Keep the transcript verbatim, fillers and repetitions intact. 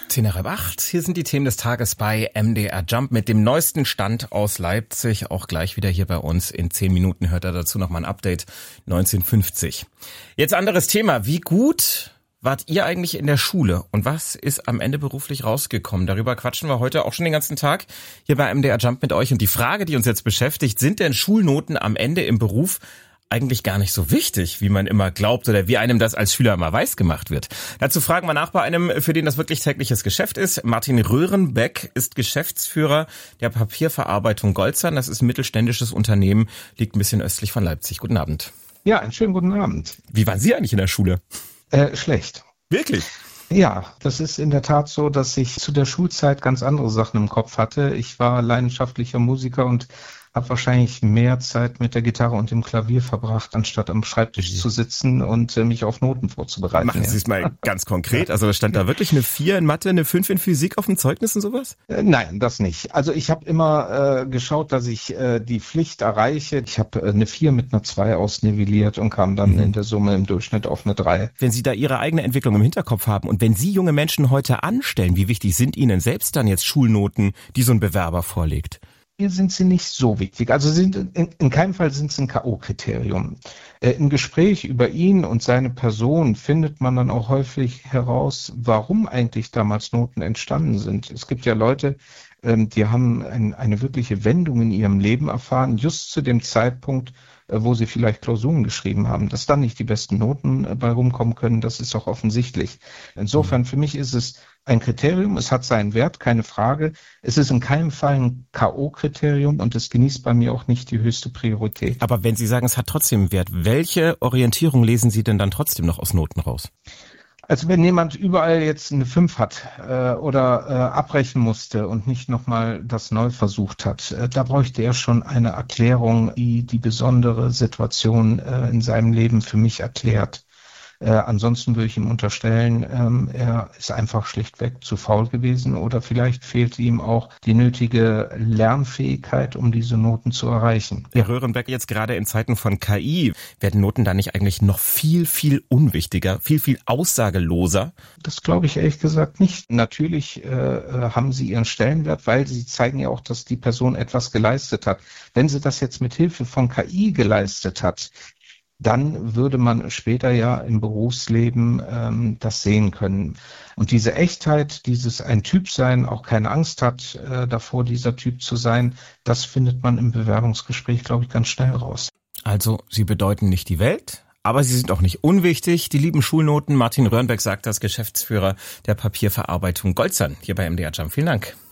zehn nach halb acht. Hier sind die Themen des Tages bei M D R Jump mit dem neuesten Stand aus Leipzig. Auch gleich wieder hier bei uns. In zehn Minuten hört er dazu nochmal ein Update. neunzehn fünfzig. Jetzt anderes Thema. Wie gut wart ihr eigentlich in der Schule? Und was ist am Ende beruflich rausgekommen? Darüber quatschen wir heute auch schon den ganzen Tag hier bei M D R Jump mit euch. Und die Frage, die uns jetzt beschäftigt, sind denn Schulnoten am Ende im Beruf eigentlich gar nicht so wichtig, wie man immer glaubt oder wie einem das als Schüler immer weiß gemacht wird? Dazu fragen wir nach bei einem, für den das wirklich tägliches Geschäft ist. Martin Röhrenbeck ist Geschäftsführer der Papierverarbeitung Golzern. Das ist ein mittelständisches Unternehmen, liegt ein bisschen östlich von Leipzig. Guten Abend. Ja, einen schönen guten Abend. Wie waren Sie eigentlich in der Schule? Äh, schlecht. Wirklich? Ja, das ist in der Tat so, dass ich zu der Schulzeit ganz andere Sachen im Kopf hatte. Ich war leidenschaftlicher Musiker und habe wahrscheinlich mehr Zeit mit der Gitarre und dem Klavier verbracht, anstatt am Schreibtisch zu sitzen und äh, mich auf Noten vorzubereiten. Machen Sie es mal ganz konkret. Also stand da wirklich eine vier in Mathe, eine fünf in Physik auf dem Zeugnis und sowas? Äh, nein, das nicht. Also ich habe immer äh, geschaut, dass ich äh, die Pflicht erreiche. Ich habe äh, eine vier mit einer zwei ausnivelliert und kam dann mhm. in der Summe im Durchschnitt auf eine drei. Wenn Sie da Ihre eigene Entwicklung im Hinterkopf haben und wenn Sie junge Menschen heute anstellen, wie wichtig sind Ihnen selbst dann jetzt Schulnoten, die so ein Bewerber vorlegt? Hier sind sie nicht so wichtig. Also sind, in, in keinem Fall sind sie ein K O-Kriterium. Äh, Im Gespräch über ihn und seine Person findet man dann auch häufig heraus, warum eigentlich damals Noten entstanden sind. Es gibt ja Leute, ähm, die haben ein, eine wirkliche Wendung in ihrem Leben erfahren, just zu dem Zeitpunkt, äh, wo sie vielleicht Klausuren geschrieben haben. Dass dann nicht die besten Noten äh, bei rumkommen können, das ist auch offensichtlich. Insofern für mich ist es ein Kriterium, es hat seinen Wert, keine Frage. Es ist in keinem Fall ein K O-Kriterium und es genießt bei mir auch nicht die höchste Priorität. Aber wenn Sie sagen, es hat trotzdem einen Wert, welche Orientierung lesen Sie denn dann trotzdem noch aus Noten raus? Also wenn jemand überall jetzt eine fünf hat äh, oder äh, abbrechen musste und nicht nochmal das neu versucht hat, äh, da bräuchte er schon eine Erklärung, die die besondere Situation äh, in seinem Leben für mich erklärt. Äh, ansonsten würde ich ihm unterstellen, ähm, er ist einfach schlichtweg zu faul gewesen oder vielleicht fehlt ihm auch die nötige Lernfähigkeit, um diese Noten zu erreichen. Herr Röhrenbeck, jetzt gerade in Zeiten von K I, werden Noten da nicht eigentlich noch viel, viel unwichtiger, viel, viel aussageloser? Das glaube ich ehrlich gesagt nicht. Natürlich äh, haben sie ihren Stellenwert, weil sie zeigen ja auch, dass die Person etwas geleistet hat. Wenn sie das jetzt mit Hilfe von K I geleistet hat, dann würde man später ja im Berufsleben ähm, das sehen können. Und diese Echtheit, dieses ein Typ sein, auch keine Angst hat äh, davor, dieser Typ zu sein, das findet man im Bewerbungsgespräch, glaube ich, ganz schnell raus. Also, sie bedeuten nicht die Welt, aber sie sind auch nicht unwichtig. Die lieben Schulnoten. Martin Röhrenbeck sagt das, Geschäftsführer der Papierverarbeitung Golzern hier bei M D R Jump. Vielen Dank.